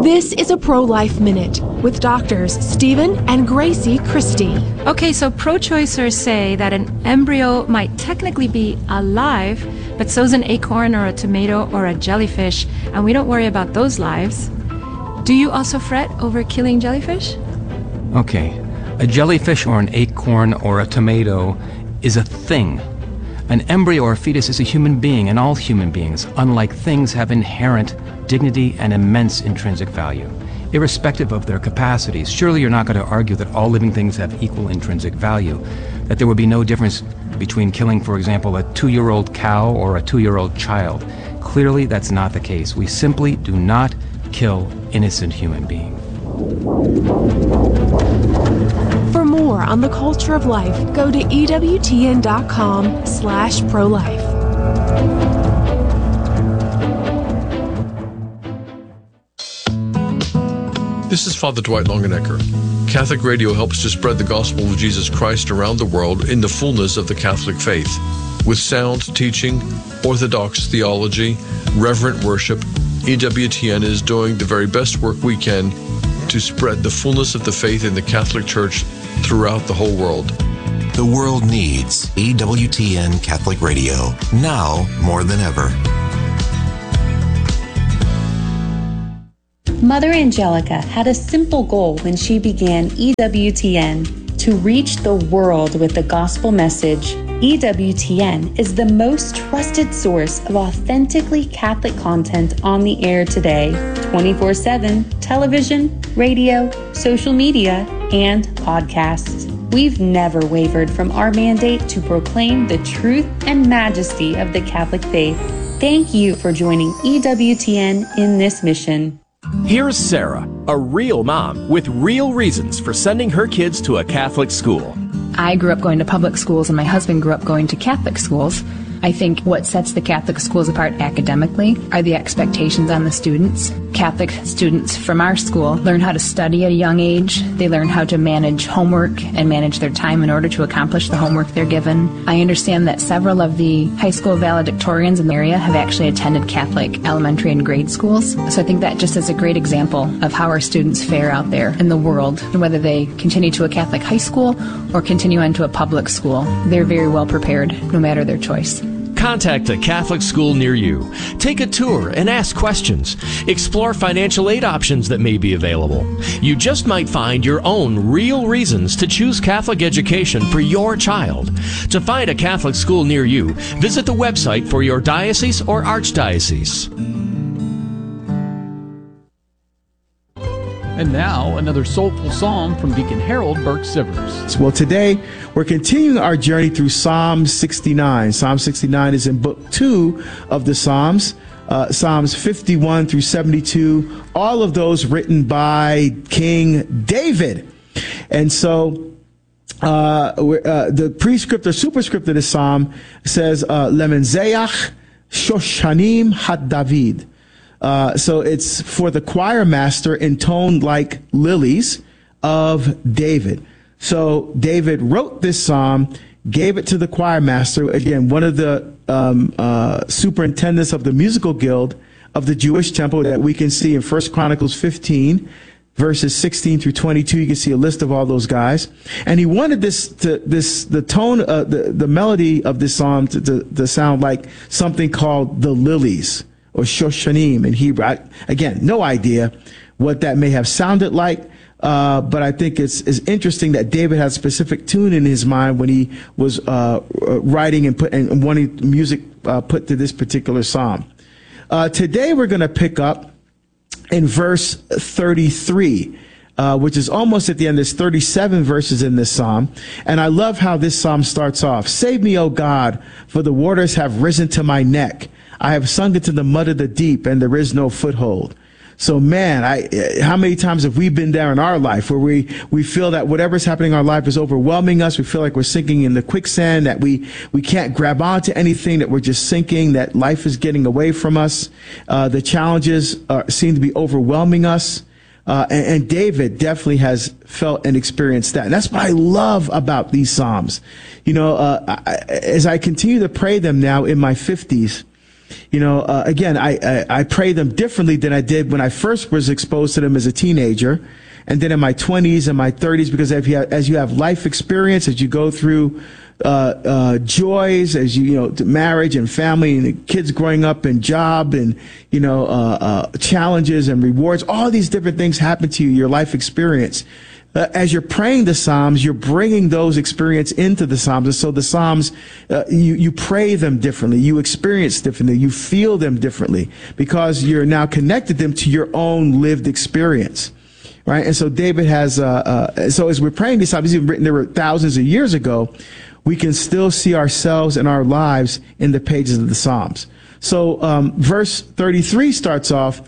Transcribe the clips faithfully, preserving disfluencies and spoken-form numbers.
This is a Pro-Life Minute with doctors Stephen and Gracie Christie. Okay, so pro-choicers say that an embryo might technically be alive, but so's an acorn or a tomato or a jellyfish, and we don't worry about those lives. Do you also fret over killing jellyfish? Okay, a jellyfish or an acorn or a tomato is a thing. An embryo or fetus is a human being, and all human beings, unlike things, have inherent dignity and immense intrinsic value, irrespective of their capacities. Surely you're not going to argue that all living things have equal intrinsic value, that there would be no difference between killing, for example, a two-year-old cow or a two-year-old child. Clearly, that's not the case. We simply do not kill innocent human beings. For more on the culture of life, go to E W T N dot com slash pro-life. This is Father Dwight Longenecker. Catholic Radio helps to spread the gospel of Jesus Christ around the world in the fullness of the Catholic faith. With sound teaching, orthodox theology, reverent worship, E W T N is doing the very best work we can to spread the fullness of the faith in the Catholic Church throughout the whole world. The world needs E W T N Catholic Radio, now more than ever. Mother Angelica had a simple goal when she began E W T N: to reach the world with the gospel message. E W T N is the most trusted source of authentically Catholic content on the air today, twenty-four seven, television, radio, social media, and podcasts. We've never wavered from our mandate to proclaim the truth and majesty of the Catholic faith. Thank you for joining E W T N in this mission. Here's Sarah, a real mom with real reasons for sending her kids to a Catholic school. I grew up going to public schools and my husband grew up going to Catholic schools. I think what sets the Catholic schools apart academically are the expectations on the students. Catholic students from our school learn how to study at a young age. They learn how to manage homework and manage their time in order to accomplish the homework they're given. I understand that several of the high school valedictorians in the area have actually attended Catholic elementary and grade schools. So I think that just is a great example of how our students fare out there in the world, and whether they continue to a Catholic high school or continue on to a public school, they're very well prepared no matter their choice. Contact a Catholic school near you. Take a tour and ask questions. Explore financial aid options that may be available. You just might find your own real reasons to choose Catholic education for your child. To find a Catholic school near you, visit the website for your diocese or archdiocese. And now, another soulful psalm from Deacon Harold Burke-Sivers. Well, today, we're continuing our journey through Psalm sixty-nine. Psalm sixty-nine is in book two of the Psalms, uh, Psalms fifty-one through seventy-two, all of those written by King David. And so, uh, uh, the prescript or superscript of the psalm says, uh, Lemenzeach Shoshanim Had David. Uh, so it's for the choir master intoned like lilies of David. So David wrote this psalm, gave it to the choir master, again, one of the um, uh, superintendents of the musical guild of the Jewish temple that we can see in First Chronicles fifteen, verses sixteen through twenty-two. You can see a list of all those guys. And he wanted this to, this, the tone, uh, the, the melody of this psalm to, to, to sound like something called the lilies, or Shoshanim in Hebrew. I, again, no idea what that may have sounded like, uh, but I think it's, it's interesting that David had a specific tune in his mind when he was uh, writing and, put, and wanting music uh, put to this particular psalm. Uh, today we're going to pick up in verse thirty-three, uh, which is almost at the end. There's thirty-seven verses in this psalm, and I love how this psalm starts off. Save me, O God, for the waters have risen to my neck. I have sunk into the mud of the deep, and there is no foothold. So, man, I, how many times have we been there in our life where we, we feel that whatever's happening in our life is overwhelming us? We feel like we're sinking in the quicksand, that we, we can't grab onto anything, that we're just sinking, that life is getting away from us. Uh, the challenges uh, seem to be overwhelming us. Uh, and, and David definitely has felt and experienced that. And that's what I love about these Psalms. You know, uh, I, as I continue to pray them now in my fifties, You know, uh, again, I, I, I pray them differently than I did when I first was exposed to them as a teenager, and then in my twenties and my thirties, because as you have, as you have life experience, as you go through uh, uh, joys, as you, you know, marriage and family and the kids growing up and job and, you know, uh, uh, challenges and rewards, all these different things happen to you, your life experience. Uh, as you're praying the Psalms, you're bringing those experience into the Psalms. And so the Psalms, uh, you, you pray them differently. You experience differently. You feel them differently because you're now connected them to your own lived experience. Right? And so David has, uh, uh, so as we're praying these Psalms, even written there were thousands of years ago, we can still see ourselves and our lives in the pages of the Psalms. So, um, verse thirty-three starts off,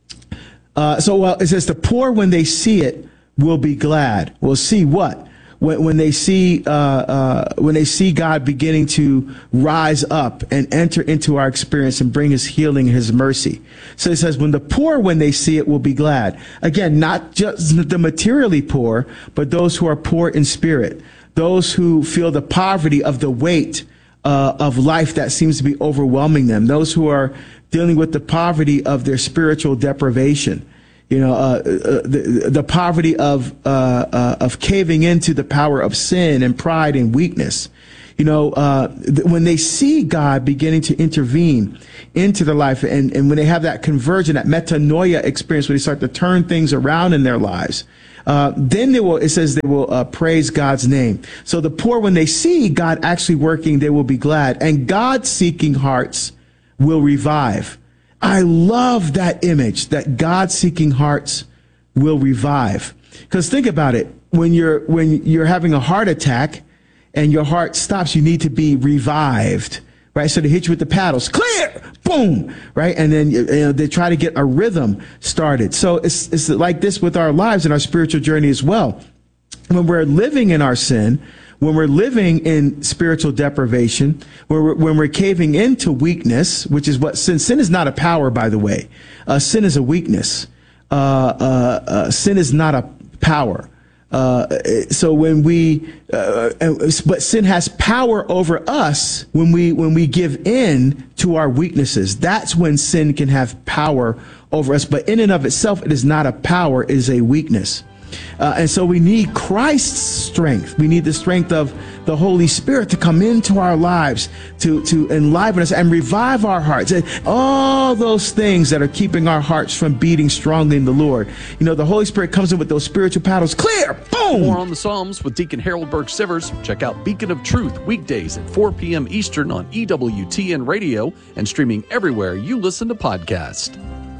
uh, so, well, it says, the poor, when they see it, will be glad. Will see what? When, when they see, uh, uh, when they see God beginning to rise up and enter into our experience and bring his healing and his mercy. So it says, when the poor, when they see it, will be glad. Again, not just the materially poor, but those who are poor in spirit. Those who feel the poverty of the weight uh, of life that seems to be overwhelming them. Those who are dealing with the poverty of their spiritual deprivation. You know, uh, uh, the, the poverty of uh, uh, of caving into the power of sin and pride and weakness. You know, uh, th- when they see God beginning to intervene into their life, and, and when they have that conversion, that metanoia experience, where they start to turn things around in their lives, uh, then they will. It says they will uh, praise God's name. So the poor, when they see God actually working, they will be glad, and God-seeking hearts will revive. I love that image, that God-seeking hearts will revive. Because think about it, when you're when you're having a heart attack and your heart stops, you need to be revived, right? So they hit you with the paddles, clear, boom, right? And then you know, they try to get a rhythm started. So it's it's like this with our lives and our spiritual journey as well. When we're living in our sin, when we're living in spiritual deprivation, when we're, when we're caving into weakness, which is what sin, sin is not a power, by the way. Uh, sin is a weakness. Uh, uh, uh, sin is not a power. Uh, so when we, uh, but sin has power over us when we, when we give in to our weaknesses. That's when sin can have power over us. But in and of itself, it is not a power, it is a weakness. Uh, and so we need Christ's strength. We need the strength of the Holy Spirit to come into our lives, to, to enliven us and revive our hearts. And all those things that are keeping our hearts from beating strongly in the Lord. You know, the Holy Spirit comes in with those spiritual paddles. Clear! Boom! More on the Psalms with Deacon Harold Burke-Sivers. Check out Beacon of Truth weekdays at four p.m. Eastern on E W T N Radio and streaming everywhere you listen to podcasts.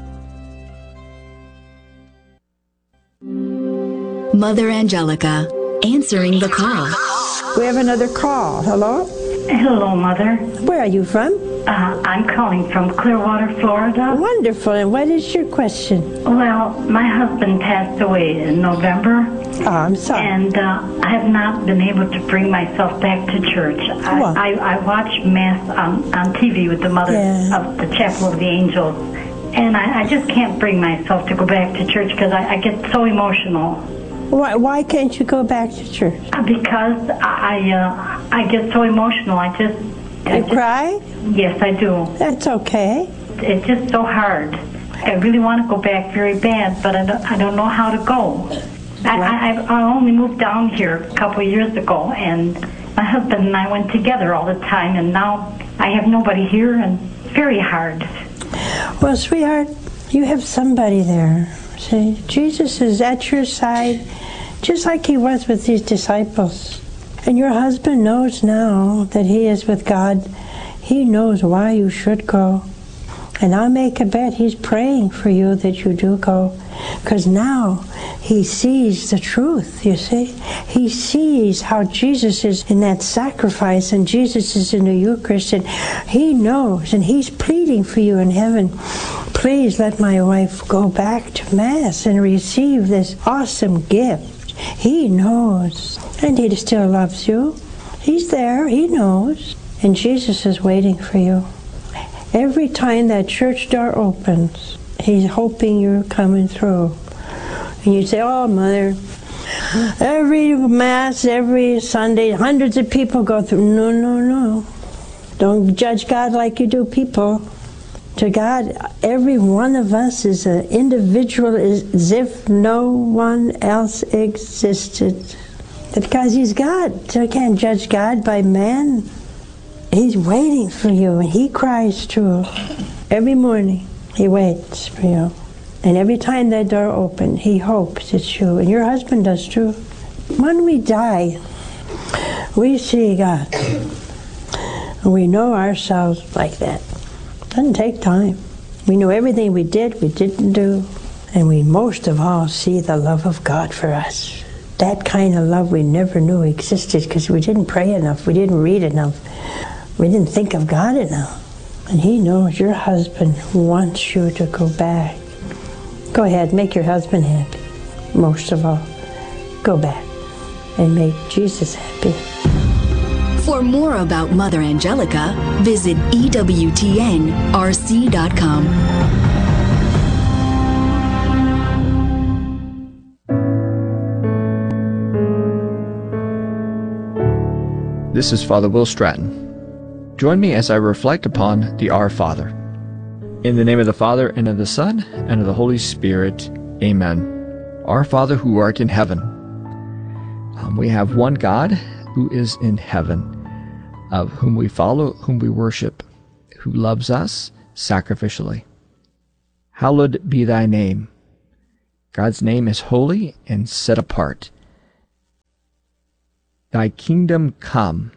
Mother Angelica, answering the call. We have another call. Hello? Hello, Mother. Where are you from? Uh, I'm calling from Clearwater, Florida. Wonderful. And what is your question? Well, my husband passed away in November. Oh, I'm sorry. And uh, I have not been able to bring myself back to church. I, I, I watch Mass on, on T V with the Mother yeah. of the Chapel of the Angels. And I, I just can't bring myself to go back to church because I, I get so emotional. Why, why can't you go back to church? Because I uh, I get so emotional. I just... I you just, cry? Yes, I do. That's okay. It's just so hard. I really want to go back very bad, but I don't, I don't know how to go. I, I, I only moved down here a couple of years ago, and my husband and I went together all the time, and now I have nobody here, and it's very hard. Well, sweetheart, you have somebody there. See, Jesus is at your side, just like he was with these disciples. And your husband knows now that he is with God. He knows why you should go. And I'll make a bet he's praying for you that you do go. Because now he sees the truth, you see. He sees how Jesus is in that sacrifice and Jesus is in the Eucharist. And he knows, and he's pleading for you in heaven. Please let my wife go back to Mass and receive this awesome gift. He knows. And he still loves you. He's there. He knows. And Jesus is waiting for you. Every time that church door opens, he's hoping you're coming through. And you say, oh, Mother, every Mass, every Sunday, hundreds of people go through. No, no, no. Don't judge God like you do people. To God, every one of us is an individual, as if no one else existed. Because He's God, so you can't judge God by man. He's waiting for you, and He cries too. Every morning, He waits for you. And every time that door opens, He hopes it's you. And your husband does too. When we die, we see God. And we know ourselves like that. Doesn't take time. We know everything we did, we didn't do. And we most of all see the love of God for us. That kind of love we never knew existed because we didn't pray enough, we didn't read enough, we didn't think of God enough. And He knows your husband wants you to go back. Go ahead, make your husband happy. Most of all, go back and make Jesus happy. For more about Mother Angelica, visit E W T N R C dot com. This is Father Will Stratton. Join me as I reflect upon the Our Father. In the name of the Father, and of the Son, and of the Holy Spirit. Amen. Our Father who art in heaven. Um, we have one God who is in heaven, of whom we follow, whom we worship, who loves us sacrificially. Hallowed be thy name. God's name is holy and set apart. Thy kingdom come.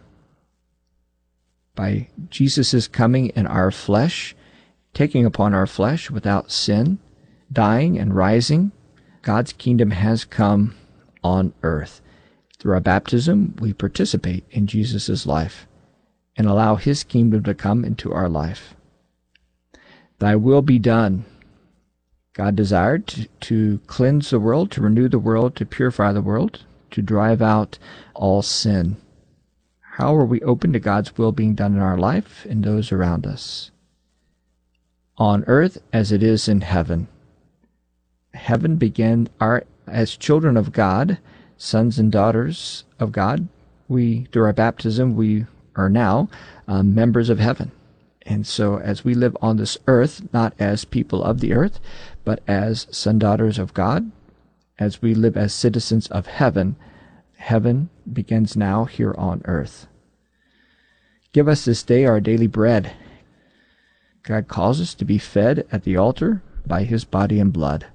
By Jesus' coming in our flesh, taking upon our flesh without sin, dying and rising, God's kingdom has come on earth. Through our baptism, we participate in Jesus' life and allow His kingdom to come into our life. Thy will be done. God desired to, to cleanse the world, to renew the world, to purify the world, to drive out all sin. How are we open to God's will being done in our life and those around us? On earth as it is in heaven. Heaven began our, as children of God, sons and daughters of God. We, through our baptism, we are now um, members of heaven. And so as we live on this earth, not as people of the earth, but as son daughters of God, as we live as citizens of heaven, heaven begins now here on earth. Give us this day our daily bread. God calls us to be fed at the altar by His body and blood.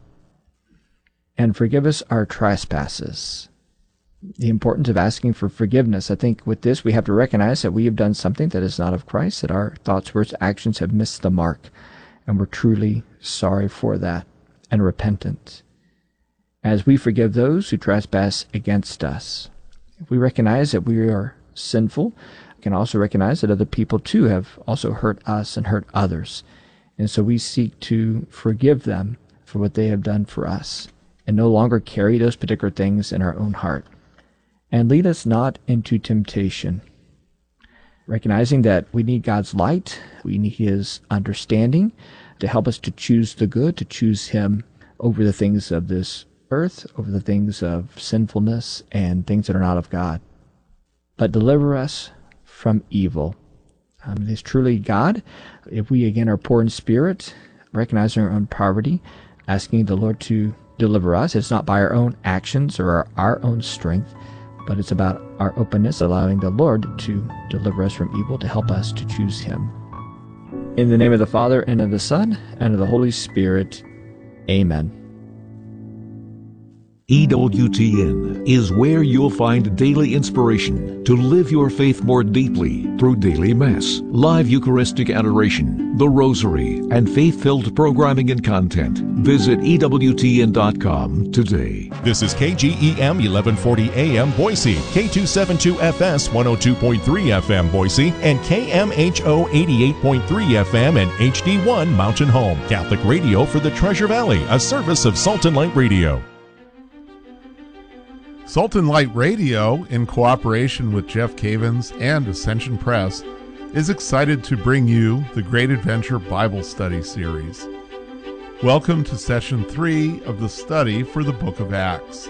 And forgive us our trespasses. The importance of asking for forgiveness. I think with this we have to recognize that we have done something that is not of Christ, that our thoughts, words, actions have missed the mark, and we're truly sorry for that and repentant. As we forgive those who trespass against us, if we recognize that we are sinful, we can also recognize that other people too have also hurt us and hurt others. And so we seek to forgive them for what they have done for us and no longer carry those particular things in our own heart. And lead us not into temptation, recognizing that we need God's light, we need His understanding to help us to choose the good, to choose Him over the things of this earth, over the things of sinfulness and things that are not of God. But deliver us from evil. Um, it is truly God. If we again are poor in spirit, recognizing our own poverty, asking the Lord to deliver us, it's not by our own actions or our, our own strength, but it's about our openness, allowing the Lord to deliver us from evil, to help us to choose Him. In the name of the Father, and of the Son, and of the Holy Spirit. Amen. E W T N is where you'll find daily inspiration to live your faith more deeply through daily Mass, live Eucharistic adoration, the Rosary, and faith-filled programming and content. Visit E W T N dot com today. This is K G E M eleven forty A M Boise, K two seventy-two F S one oh two point three F M Boise, and K M H O eighty-eight point three F M and H D one Mountain Home. Catholic radio for the Treasure Valley, a service of Salt and Light Radio. Salt and Light Radio, in cooperation with Jeff Cavins and Ascension Press, is excited to bring you the Great Adventure Bible Study Series. Welcome to Session three of the study for the Book of Acts.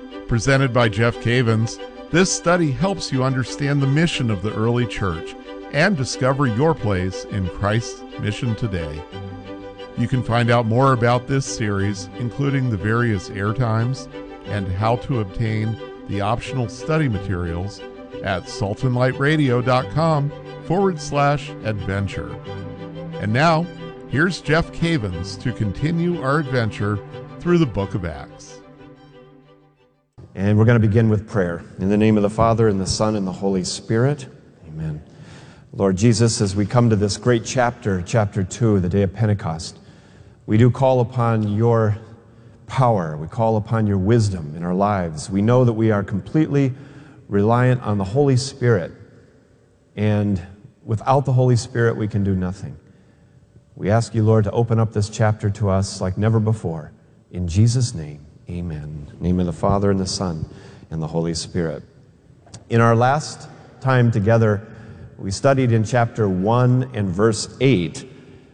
Presented by Jeff Cavins, this study helps you understand the mission of the early church and discover your place in Christ's mission today. You can find out more about this series, including the various air times and how to obtain the optional study materials at saltandlightradio.com forward slash adventure. And now, here's Jeff Cavins to continue our adventure through the book of Acts. And we're going to begin with prayer. In the name of the Father, and the Son, and the Holy Spirit. Amen. Lord Jesus, as we come to this great chapter, chapter two, the day of Pentecost, we do call upon your power. We call upon your wisdom in our lives. We know that we are completely reliant on the Holy Spirit, and without the Holy Spirit, we can do nothing. We ask you, Lord, to open up this chapter to us like never before. In Jesus' name, amen. In the name of the Father, and the Son, and the Holy Spirit. In our last time together, we studied in chapter one and verse eight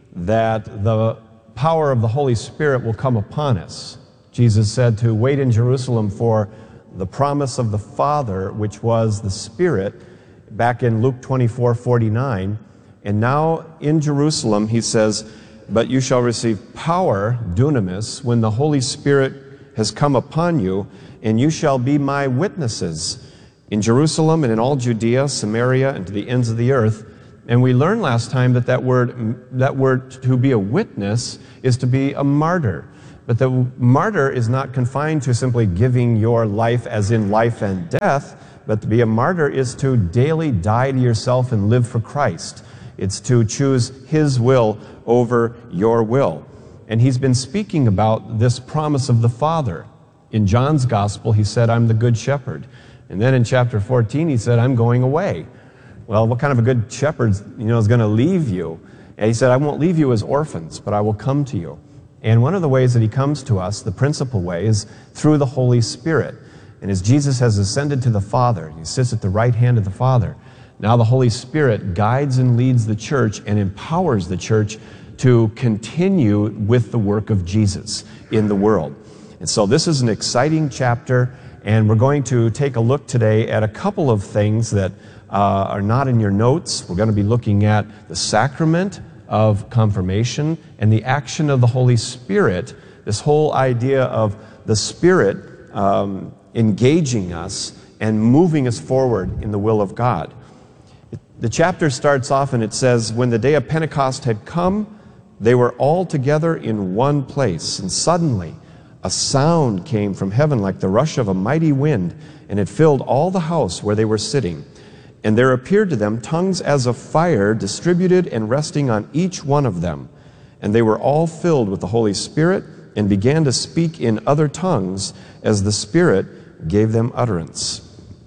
that the power of the Holy Spirit will come upon us. Jesus said to wait in Jerusalem for the promise of the Father, which was the Spirit, back in Luke twenty-four forty-nine. And now in Jerusalem, he says, but you shall receive power, dunamis, when the Holy Spirit has come upon you, and you shall be my witnesses in Jerusalem and in all Judea, Samaria, and to the ends of the earth. And we learned last time that that word, that word to be a witness is to be a martyr. But the martyr is not confined to simply giving your life as in life and death, but to be a martyr is to daily die to yourself and live for Christ. It's to choose his will over your will. And he's been speaking about this promise of the Father. In John's gospel, he said, I'm the good shepherd. And then in chapter fourteen, he said, I'm going away. Well, what kind of a good shepherd, you know, is going to leave you? And he said, I won't leave you as orphans, but I will come to you. And one of the ways that he comes to us, the principal way, is through the Holy Spirit. And as Jesus has ascended to the Father, he sits at the right hand of the Father, now the Holy Spirit guides and leads the church and empowers the church to continue with the work of Jesus in the world. And so this is an exciting chapter, and we're going to take a look today at a couple of things that uh, are not in your notes. We're going to be looking at the sacrament of confirmation and the action of the Holy Spirit, this whole idea of the Spirit um, engaging us and moving us forward in the will of God. The chapter starts off and it says, when the day of Pentecost had come, they were all together in one place, and suddenly a sound came from heaven like the rush of a mighty wind, and it filled all the house where they were sitting. And there appeared to them tongues as of fire, distributed and resting on each one of them. And they were all filled with the Holy Spirit, and began to speak in other tongues as the Spirit gave them utterance.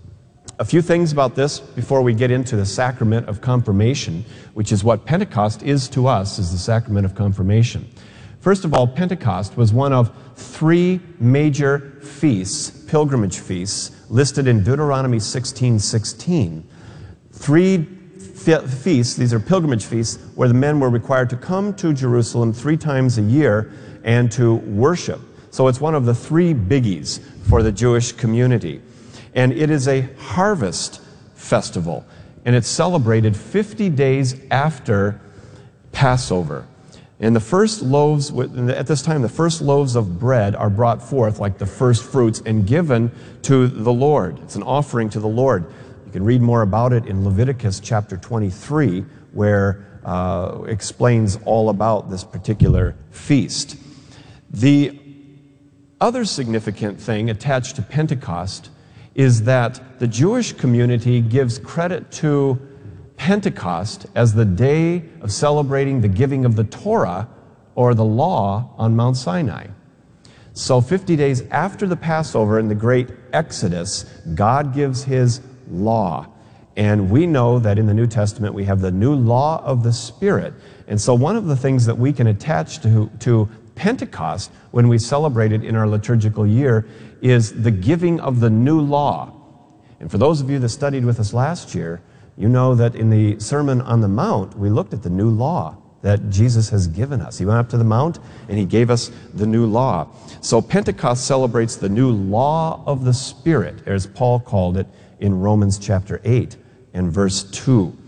A few things about this before we get into the sacrament of confirmation, which is what Pentecost is to us, is the sacrament of confirmation. First of all, Pentecost was one of three major feasts, pilgrimage feasts, listed in Deuteronomy sixteen sixteen. Three feasts, these are pilgrimage feasts, where the men were required to come to Jerusalem three times a year and to worship. So it's one of the three biggies for the Jewish community. And it is a harvest festival, and it's celebrated fifty days after Passover. And the first loaves, at this time, the first loaves of bread are brought forth like the first fruits and given to the Lord. It's an offering to the Lord. You can read more about it in Leviticus chapter twenty-three, where uh, explains all about this particular feast. The other significant thing attached to Pentecost is that the Jewish community gives credit to Pentecost as the day of celebrating the giving of the Torah, or the law, on Mount Sinai. So fifty days after the Passover and the great Exodus, God gives his law. And we know that in the New Testament we have the new law of the Spirit. And so one of the things that we can attach to, to Pentecost when we celebrate it in our liturgical year is the giving of the new law. And for those of you that studied with us last year, you know that in the Sermon on the Mount, we looked at the new law that Jesus has given us. He went up to the Mount and he gave us the new law. So Pentecost celebrates the new law of the Spirit, as Paul called it in Romans chapter eight and verse two.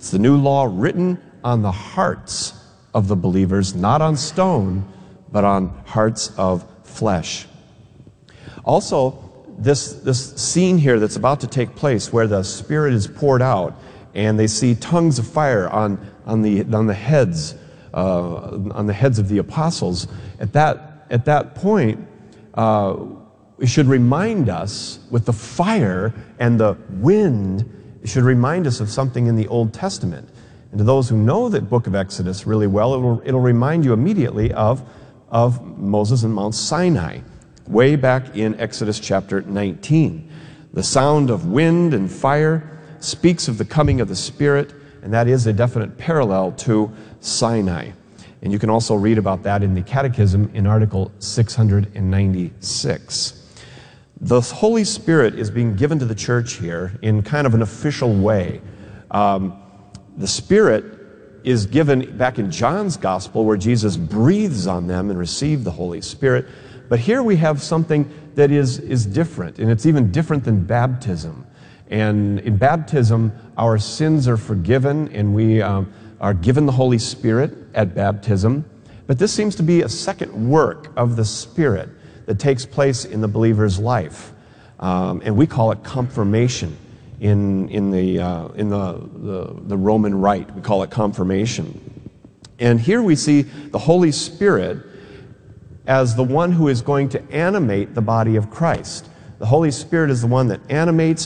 It's the new law written on the hearts of the believers, not on stone, but on hearts of flesh. Also, this, this scene here that's about to take place where the Spirit is poured out and they see tongues of fire on, on, the, on, the, heads, uh, on the heads of the apostles, at that, at that point, uh, it should remind us, with the fire and the wind, it should remind us of something in the Old Testament. And to those who know the book of Exodus really well, it'll, it'll remind you immediately of, of Moses and Mount Sinai, way back in Exodus chapter nineteen. The sound of wind and fire speaks of the coming of the Spirit, and that is a definite parallel to Sinai. And you can also read about that in the Catechism in Article six hundred ninety-six. The Holy Spirit is being given to the church here in kind of an official way. Um, the Spirit is given back in John's Gospel, where Jesus breathes on them and received the Holy Spirit. But here we have something that is, is different, and it's even different than baptism. And in baptism, our sins are forgiven, and we um, are given the Holy Spirit at baptism. But this seems to be a second work of the Spirit that takes place in the believer's life. Um, and we call it confirmation in, in, the, uh, in the, the, the Roman Rite. We call it confirmation. And here we see the Holy Spirit as the one who is going to animate the body of Christ. The Holy Spirit is the one that animates